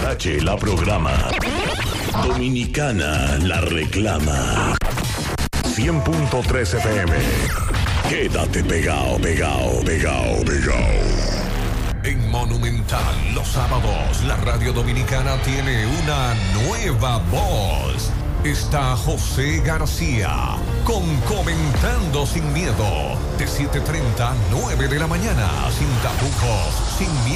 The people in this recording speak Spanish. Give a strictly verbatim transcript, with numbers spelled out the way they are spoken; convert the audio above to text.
Guarache la programa. Dominicana la reclama. cien punto tres F M. Quédate pegado, pegado, pegado, pegado. En Monumental, los sábados, la radio dominicana tiene una nueva voz. Está José García, con Comentando Sin Miedo, de siete treinta a nueve de la mañana, sin tapujos, sin miedo.